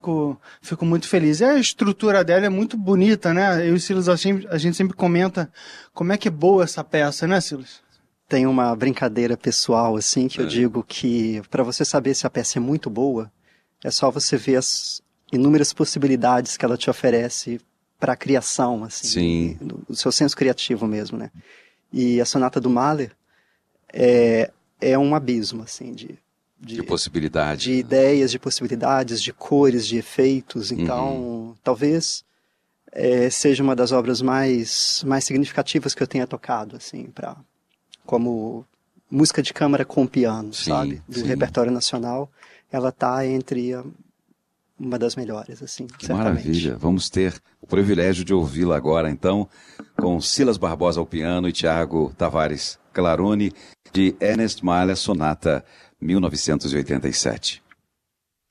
Fico muito feliz. E a estrutura dela é muito bonita, né? Eu e o Silas, a gente sempre comenta como é que é boa essa peça, né, Silas? Tem uma brincadeira pessoal, assim, que eu digo que para você saber se a peça é muito boa, é só você ver as inúmeras possibilidades que ela te oferece para a criação, assim, no seu senso criativo mesmo, né? E a Sonata do Mahler é um abismo, assim, de possibilidade. De ideias, de possibilidades, de cores, de efeitos. Então, talvez seja uma das obras mais significativas que eu tenha tocado, assim, como música de câmara com piano, sabe? Do repertório nacional. Ela está entre uma das melhores, assim, que certamente. Maravilha. Vamos ter o privilégio de ouvi-la agora, então, com Silas Barbosa ao piano e Tiago Tavares Clarone, de Ernest Mahler, Sonata 1987.